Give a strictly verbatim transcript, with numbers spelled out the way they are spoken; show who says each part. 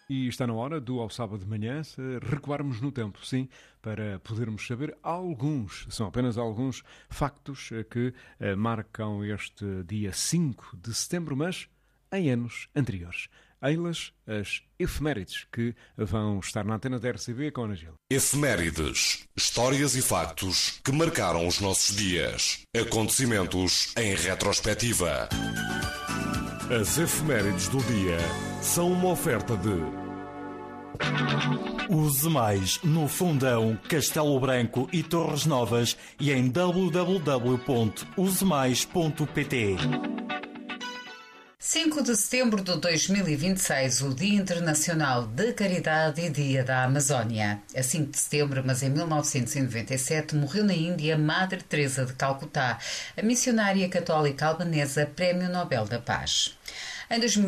Speaker 1: E está na hora do Ao Sábado de Manhã recuarmos no tempo, sim, para podermos saber alguns, são apenas alguns factos que marcam este dia cinco de setembro, mas em anos anteriores. Eilas as efemérides que vão estar na antena da R C B com a Ana Gil.
Speaker 2: Efemérides, histórias e factos que marcaram os nossos dias. Acontecimentos em retrospectiva. As efemérides do dia são uma oferta de
Speaker 3: Use Mais no Fundão, Castelo Branco e Torres Novas e em w w w ponto use mais ponto p t.
Speaker 4: cinco de setembro de dois mil e vinte e seis, o Dia Internacional da Caridade e Dia da Amazónia. A cinco de setembro, mas em mil novecentos e noventa e sete, morreu na Índia Madre Teresa de Calcutá, a missionária católica albanesa Prémio Nobel da Paz. Em